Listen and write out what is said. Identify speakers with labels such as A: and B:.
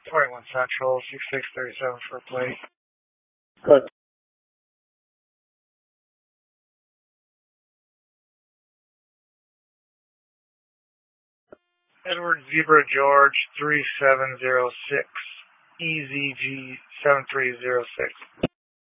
A: 21 Central, 6637 for plate.
B: Good.
A: Edward Zebra George 3706, EZG 7306.